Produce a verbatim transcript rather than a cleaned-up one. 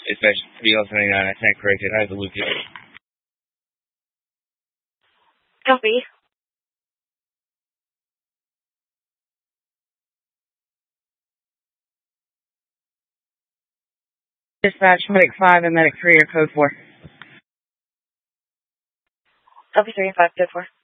Dispatch three L seventy-nine, I stand corrected. I have the loop here. Copy. Dispatch, Medic five and Medic three are code four. Copy three and five, code four.